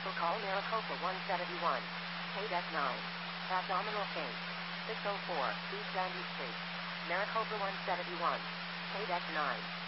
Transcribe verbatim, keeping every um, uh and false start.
For call Maricopa one seventy-one. Pay deck nine. Abdominal pain. six oh four East Sandy Street. Maricopa one seventy-one. Pay deck nine.